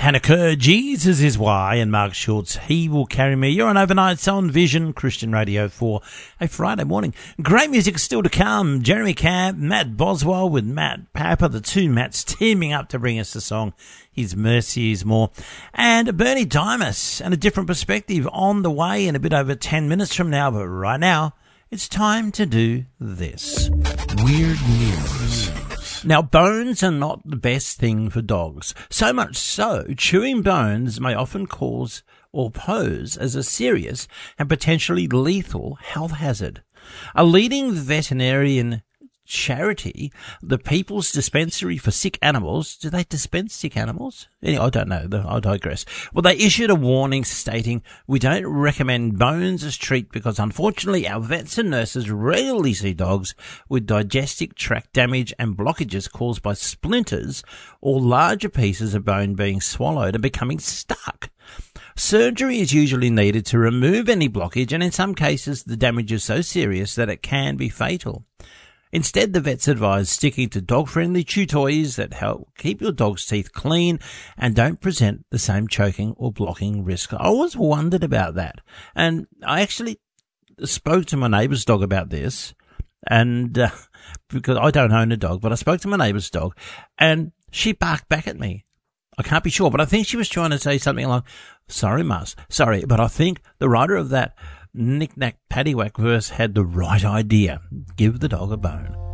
Hannah Kerr, Jesus is Why, and Mark Schultz, He Will Carry Me. You're on Overnights on Vision Christian Radio for a Friday morning. Great music still to come. Jeremy Camp, Matt Boswell with Matt Papper, the two Matts teaming up to bring us the song His Mercy Is More. And Bernie Dimas and A Different Perspective on the way in a bit over 10 minutes from now. But right now, it's time to do this. Weird News. Now, bones are not the best thing for dogs. So much so, chewing bones may often cause or pose as a serious and potentially lethal health hazard. A leading veterinarian charity, the People's Dispensary for Sick Animals. Do they dispense sick animals? Anyway, I don't know. I digress. Well, they issued a warning stating, "We don't recommend bones as treat because unfortunately our vets and nurses regularly see dogs with digestive tract damage and blockages caused by splinters or larger pieces of bone being swallowed and becoming stuck. Surgery is usually needed to remove any blockage, and in some cases the damage is so serious that it can be fatal. Instead, the vets advise sticking to dog-friendly chew toys that help keep your dog's teeth clean and don't present the same choking or blocking risk." I always wondered about that. And I actually spoke to my neighbour's dog about this, and because I don't own a dog, but I spoke to my neighbour's dog, and she barked back at me. I can't be sure, but I think she was trying to say something like, "Sorry, Mars, sorry," but I think the writer of that Knick-Knack Paddywhack verse had the right idea. Give the dog a bone.